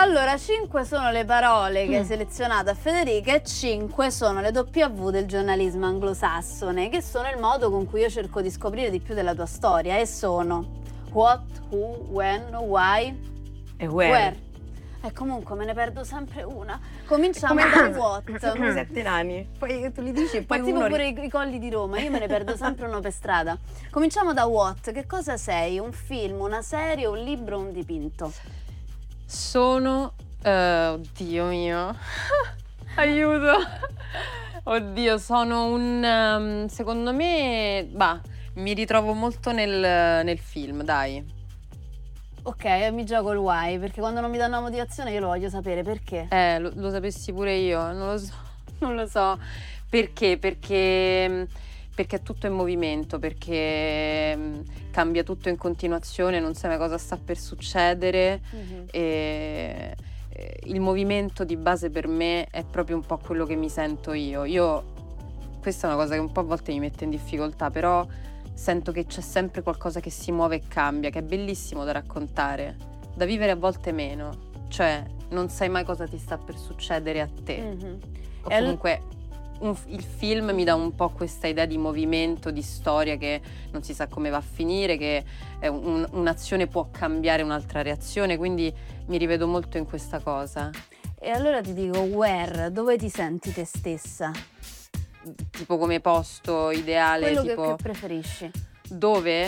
Allora, 5 sono le parole che hai selezionato a Federica e 5 sono le W del giornalismo anglosassone, che sono il modo con cui io cerco di scoprire di più della tua storia, e sono what, who, when, why E where. E comunque me ne perdo sempre una. Cominciamo da what. Come 7 nani. Poi tu li dici e poi Ma tipo uno... pure i colli di Roma, io me ne perdo sempre uno per strada. Cominciamo da what. Che cosa sei? Un film, una serie, un libro, un dipinto? Sono... oddio mio. Aiuto. Oddio, sono un... secondo me... mi ritrovo molto nel film, dai. Ok, mi gioco il why, perché quando non mi danno una motivazione io lo voglio sapere perché. Lo sapessi pure io, non lo so. Perché? Perché è tutto in movimento, perché cambia tutto in continuazione, non sai mai cosa sta per succedere. E il movimento di base per me è proprio un po' quello che mi sento io. Questa è una cosa che un po' a volte mi mette in difficoltà, però sento che c'è sempre qualcosa che si muove e cambia, che è bellissimo da raccontare, da vivere a volte meno, cioè non sai mai cosa ti sta per succedere a te. O comunque il film mi dà un po' questa idea di movimento, di storia che non si sa come va a finire, che un'azione può cambiare un'altra reazione, quindi mi rivedo molto in questa cosa. E allora ti dico where, dove ti senti te stessa? Tipo come posto ideale, quello tipo che preferisci. dove?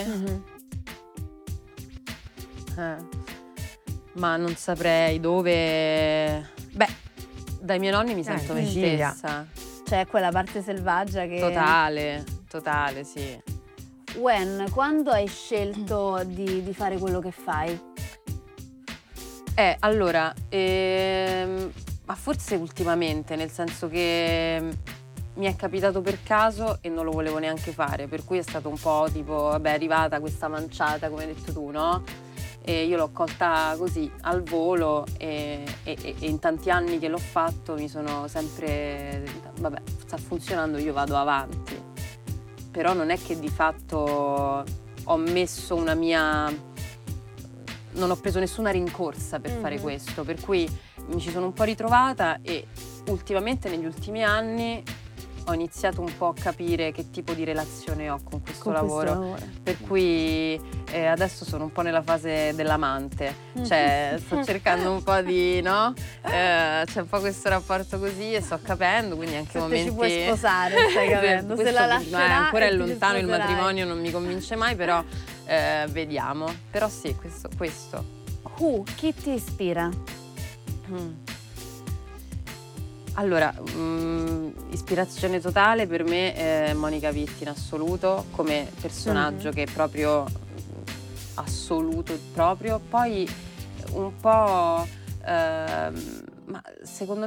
Ma non saprei dove. Beh, dai miei nonni mi sento me Sicilia. stessa. Cioè quella parte selvaggia che... Totale, sì. When, quando hai scelto di fare quello che fai? Allora, ma forse ultimamente, nel senso che mi è capitato per caso e non lo volevo neanche fare, per cui è stato un po' tipo, vabbè, è arrivata questa manciata, come hai detto tu, no? E io l'ho colta così, al volo, e in tanti anni che l'ho fatto mi sono sempre, vabbè, sta funzionando, io vado avanti. Però non è che di fatto ho messo una mia... non ho preso nessuna rincorsa per fare questo, per cui mi ci sono un po' ritrovata e ultimamente, negli ultimi anni, ho iniziato un po' a capire che tipo di relazione ho con questo lavoro. Per cui adesso sono un po' nella fase dell'amante, cioè sto cercando un po' di, no? C'è un po' questo rapporto così e sto capendo, quindi anche Se momenti... te ci puoi sposare, stai capendo? Se la lascerà ancora e è ti lontano, il sposerai. matrimonio non mi convince mai, però vediamo. Però sì, questo. Who, chi ti ispira? Allora, ispirazione totale per me è Monica Vitti in assoluto, come personaggio che è proprio assoluto proprio. Poi un po', ma secondo